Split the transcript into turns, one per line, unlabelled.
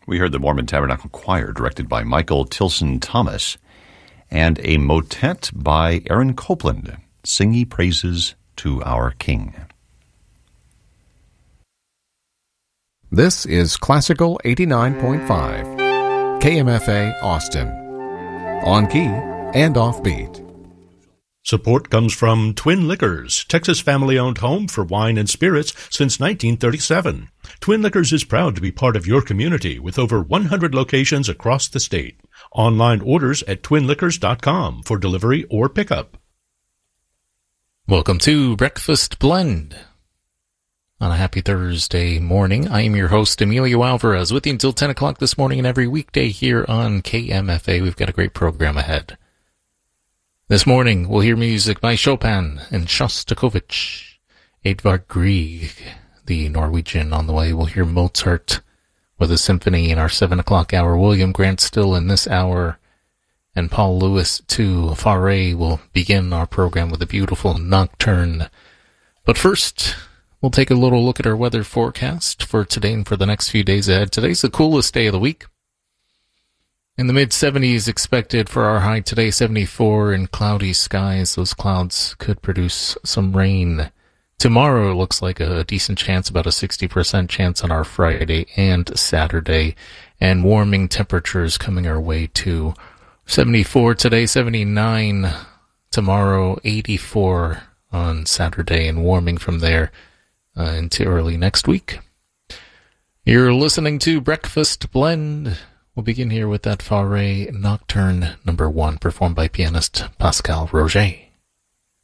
We heard the Mormon Tabernacle Choir, directed by Michael Tilson Thomas, and a motet by Aaron Copland, Sing Ye Praises to Our King.
This is Classical 89.5, KMFA Austin, on key and offbeat.
Support comes from Twin Liquors, Texas family-owned home for wine and spirits since 1937. Twin Liquors is proud to be part of your community with over 100 locations across the state. Online orders at twinliquors.com for delivery or pickup.
Welcome to Breakfast Blend. On a happy Thursday morning, I am your host, Emilio Alvarez, with you until 10 o'clock this morning and every weekday here on KMFA. We've got a great program ahead. This morning, we'll hear music by Chopin and Shostakovich, Edvard Grieg, the Norwegian on the way. We'll hear Mozart with a symphony in our 7 o'clock hour. William Grant Still in this hour, and Paul Lewis too. Fauré will begin our program with a beautiful nocturne. But first, we'll take a little look at our weather forecast for today and for the next few days ahead. Today's the coolest day of the week. In the mid-70s expected for our high today, 74 and cloudy skies. Those clouds could produce some rain. Tomorrow looks like a decent chance, about a 60% chance on our Friday and Saturday. And warming temperatures coming our way too. 74 today, 79 tomorrow, 84 on Saturday, and warming from there into early next week. You're listening to Breakfast Blend. We'll begin here with that Fauré Nocturne No. 1, performed by pianist Pascal Roger.